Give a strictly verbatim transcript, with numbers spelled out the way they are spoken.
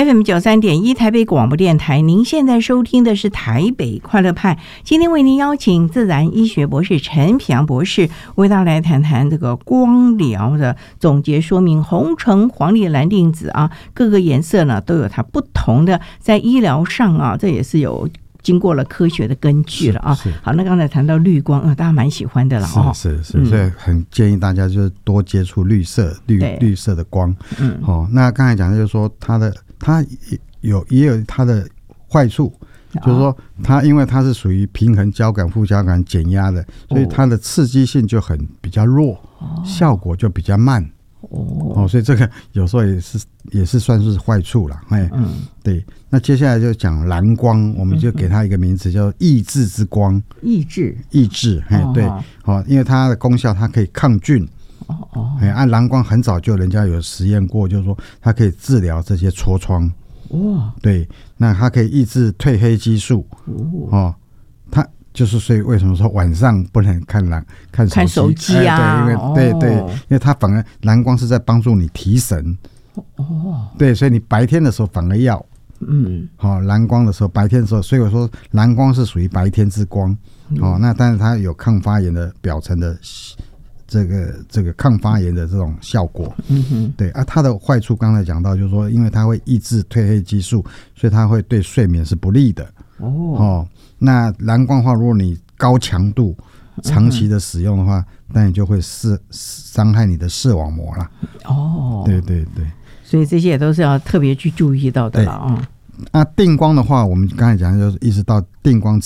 F M 九三点一台北广播电台，您现在收听的是台北快乐派。今天为您邀请自然医学博士陈平洋博士，为大家来谈谈这个光疗的总结说明。红橙黄绿蓝靛紫啊，各个颜色呢都有它不同的在医疗上啊，这也是有经过了科学的根据了啊。好，那刚才谈到绿光啊，大家蛮喜欢的了哦。 是是是、嗯，所以很建议大家就是多接触绿色绿绿色的光。嗯，哦，那刚才讲的就是说它的它有也有它的坏处，就是说它因为它是属于平衡交感副交感减压的，所以它的刺激性就很比较弱，哦、效果就比较慢。哦, 哦，所以这个有时候也是也是算是坏处啦。哎，嗯，对。那接下来就讲蓝光，我们就给它一个名词叫抑制之光。抑制，抑制，哎，对，哦，因为它的功效，它可以抗菌。哦哦，哎，按蓝光很早就人家有实验过，就是说它可以治疗这些痤疮。哇，对，那它可以抑制褪黑激素。哦，它。就是所以为什么说晚上不能看蓝看手机看手机啊、哎？对，因为、哦、对对，因为它反而蓝光是在帮助你提神。哦，对，所以你白天的时候反而要嗯，好、哦、蓝光的时候，白天的时候，所以我说蓝光是属于白天之光。嗯、哦，那但是它有抗发炎的表层的这个这个抗发炎的这种效果。嗯哼，对啊，它的坏处刚才讲到，就是说因为它会抑制褪黑激素，所以它会对睡眠是不利的。哦。哦，那蓝光的话，如果你高强度长期的使用的话，那、嗯、你就会视伤害你的视网膜啦。哦，对对对， 所以这些也都是要特别去注意到的了啊。 那定光的话，我们刚才讲就是一直到定光